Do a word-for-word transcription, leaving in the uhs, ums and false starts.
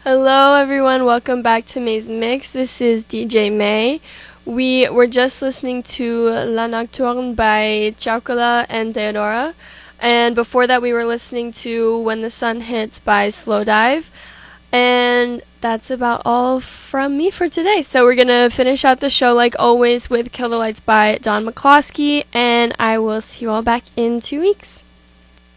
Hello, everyone. Welcome back to May's Mix. This is D J May. We were just listening to La Nocturne by Chocola and Deodora. And before that, we were listening to When the Sun Hits by Slowdive. And that's about all from me for today. So we're going to finish out the show, like always, with Kill the Lights by Don McCloskey. And I will see you all back in two weeks.